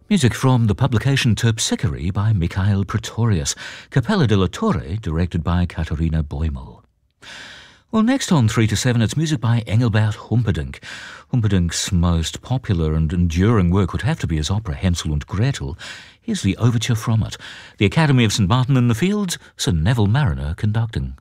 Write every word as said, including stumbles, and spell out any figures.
Music from the publication Terpsichore by Mikhail Pretorius, Capella della Torre, directed by Katharina Beumel. Well, next on three to seven, it's music by Engelbert Humperdinck. Humperdinck's most popular and enduring work would have to be his opera Hansel und Gretel. Here's the overture from it. The Academy of Saint Martin in the Fields, Sir Neville Marriner conducting.